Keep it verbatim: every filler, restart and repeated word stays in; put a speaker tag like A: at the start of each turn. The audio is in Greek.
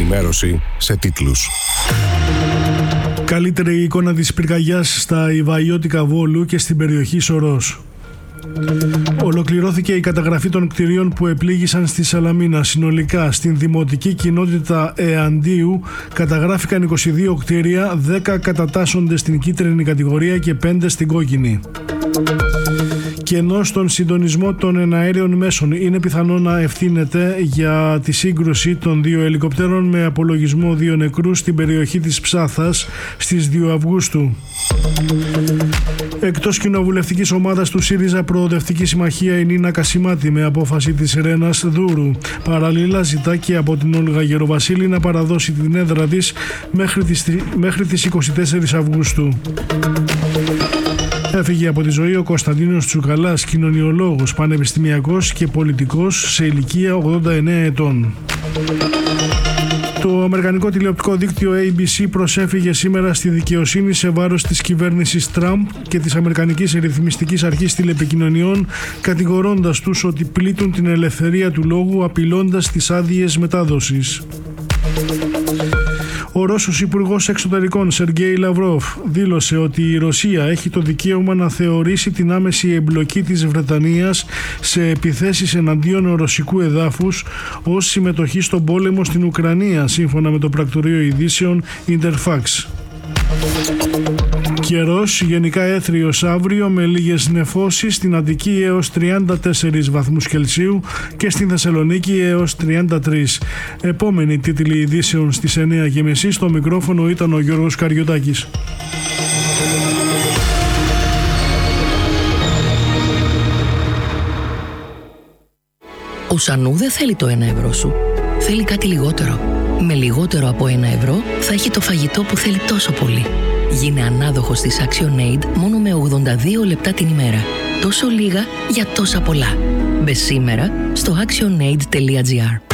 A: ενημέρωση σε τίτλους.
B: Καλύτερη εικόνα της πυρκαγιάς στα Ιβαϊώτικα Βόλου και στην περιοχή Σωρός. Ολοκληρώθηκε η καταγραφή των κτηρίων που επλήγησαν στη Σαλαμίνα. Συνολικά στην δημοτική κοινότητα Εαντίου καταγράφηκαν είκοσι δύο κτίρια, δέκα κατατάσσονται στην κίτρινη κατηγορία και πέντε στην κόκκινη. Κενό στον συντονισμό των εναέριων μέσων. Είναι πιθανό να ευθύνεται για τη σύγκρουση των δύο ελικοπτέρων με απολογισμό δύο νεκρούς στην περιοχή της Ψάθας στις δύο Αυγούστου. Εκτός κοινοβουλευτικής ομάδας του ΣΥΡΙΖΑ Προοδευτική Συμμαχία η Νίνα Κασιμάτη με απόφαση της Ρένας Δούρου. Παραλλήλα ζητά και από την Όλγα Γεροβασίλη να παραδώσει την έδρα της μέχρι τις, μέχρι τις είκοσι τέσσερις Αυγούστου. Έφυγε από τη ζωή ο Κωνσταντίνος Τσουκαλάς, κοινωνιολόγος, πανεπιστημιακός και πολιτικός σε ηλικία ογδόντα εννέα ετών. Το αμερικανικό τηλεοπτικό δίκτυο έι μπι σι προσέφυγε σήμερα στη δικαιοσύνη σε βάρος της κυβέρνησης Τραμπ και της Αμερικανικής Ρυθμιστικής Αρχής Τηλεπικοινωνιών, κατηγορώντας τους ότι πλήττουν την ελευθερία του λόγου, απειλώντας τις άδειες μετάδοσης. Ο Ρώσος Υπουργός Εξωτερικών Σεργέη Λαυρόφ δήλωσε ότι η Ρωσία έχει το δικαίωμα να θεωρήσει την άμεση εμπλοκή της Βρετανίας σε επιθέσεις εναντίον ρωσικού εδάφους ως συμμετοχή στον πόλεμο στην Ουκρανία, σύμφωνα με το πρακτορείο ειδήσεων Interfax. Καιρός γενικά έθριος αύριο με λίγες νεφώσεις, στην Αττική έως τριάντα τέσσερις βαθμούς Κελσίου και στην Θεσσαλονίκη έως τριάντα τρεις. Επόμενη τίτλη ειδήσεων στις εννέα και μισή. Στο μικρόφωνο ήταν ο Γιώργος Καριωτάκης.
C: Ο Σανού δεν θέλει το ένα ευρώ σου. Θέλει κάτι λιγότερο. Με λιγότερο από ένα ευρώ θα έχει το φαγητό που θέλει τόσο πολύ. Γίνε ανάδοχος της ActionAid μόνο με ογδόντα δύο λεπτά την ημέρα. Τόσο λίγα για τόσα πολλά. Μπες σήμερα στο actionaid τελεία gr.